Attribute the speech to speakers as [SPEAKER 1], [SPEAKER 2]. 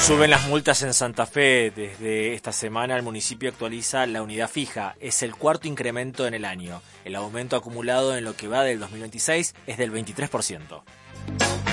[SPEAKER 1] Suben las multas en Santa Fe. Desde esta semana el municipio actualiza la unidad fija. Es el cuarto incremento en el año. El aumento acumulado en lo que va del 2026 es del 23%.